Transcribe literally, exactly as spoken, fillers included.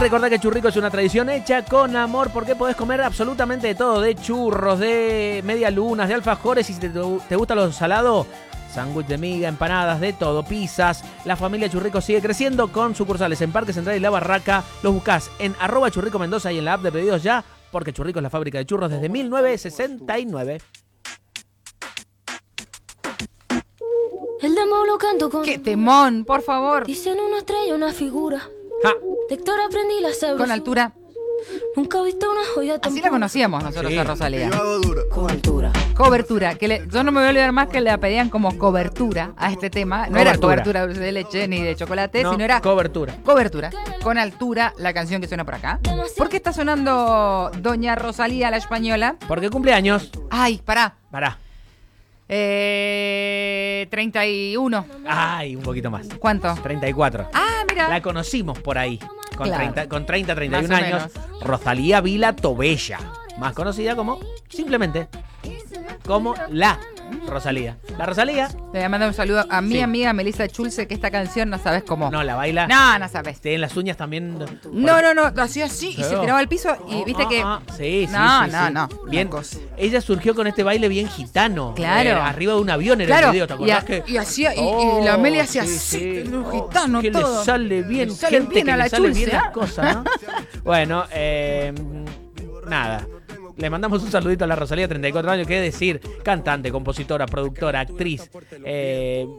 recordá que Churrico es una tradición hecha con amor porque podés comer absolutamente de todo, de churros, de medialunas, de alfajores y si te, te gusta lo salado, sándwich de miga, empanadas, de todo, pizzas. La familia Churrico sigue creciendo con sucursales en Parque Central y La Barraca. Los buscás en arroba Churrico Mendoza y en la app de Pedidos Ya, porque Churrico es la fábrica de churros desde mil novecientos sesenta y nueve. El demo lo canto con... ¡Qué temón, por favor! Dicen una estrella, una figura. Ja. De Héctor aprendí la sabrosura. Con altura. Nunca he visto una joya tan Así la conocíamos nosotros Sí. a Rosalía. con altura. Cobertura, que le- yo no me voy a olvidar más que le pedían como cobertura a este tema. No era Cobertura. cobertura de dulce de leche ni de chocolate, No, sino era cobertura. cobertura. Con altura, la canción que suena por acá. ¿Por qué está sonando Doña Rosalía la española? Porque cumpleaños. Ay, pará. Pará. Eh, treinta y uno. Ay, un poquito más. ¿Cuánto? treinta y cuatro. Ah, mira. La conocimos por ahí. Con, Claro. treinta, con treinta, treinta y uno Más o años. Rosalía Vila Tobella. Más conocida como, simplemente, como la Rosalía. La Rosalía, Le voy a mandar un saludo a mi Sí. amiga Melissa Chulce, que esta canción no sabes cómo. no, la baila. no, no sabes. Tiene las uñas también. No, no, no, lo hacía así y se Claro. tiraba al piso y Ah, viste ah, que... ah, sí, sí, No, sí, no, sí. no. Bien. Una cosa. Ella surgió con este baile bien gitano. Claro. Eh, arriba de un avión en Claro, el video, ¿te y, acordás a- que? y hacía, y, Oh, y la Amelia hacía sí, así, sí. los Oh, gitanos, que todo. le sale bien, Le sale gente bien que a la le sale bien Chulce, las ¿ah? cosas, ¿no? Bueno, eh, nada. Le mandamos un saludito a la Rosalía, treinta y cuatro años, qué decir, cantante, compositora, productora, actriz, eh,